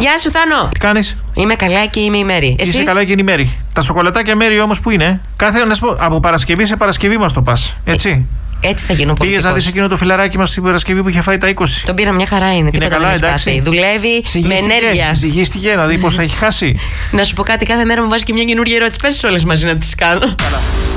Γεια σου, Θάνο. Τι κάνεις? Είμαι καλά και είμαι η Μέρη. Εσύ? Είσαι καλά και είναι η Μέρη. Τα σοκολατάκια Μέρη όμως που είναι? Κάθε να σου πω, από Παρασκευή σε Παρασκευή μας το πας. Έτσι. Έτσι θα γίνω πολιτικός. Πήγες να δεις εκείνο το φιλαράκι μας την Παρασκευή που είχε φάει τα 20. Τον πήρα, μια χαρά είναι. Τίποτα καλά, δεν έχει εντάξει. πάθει. Δουλεύει με ενέργεια. Ζυγίστηκε να δει πόσα έχει χάσει. Να σου πω κάτι, κάθε μέρα μου βάζει και μια καινούργια ερώτηση. Πες όλες μαζί να τις κάνω.